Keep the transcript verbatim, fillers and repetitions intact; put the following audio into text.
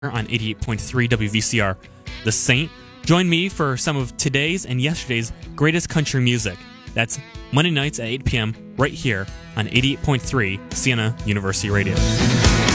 on eighty-eight point three W V C R, The Saint. Join me for some of today's and yesterday's greatest country music. That's Monday nights at eight p.m. right here on eighty-eight point three Siena University Radio.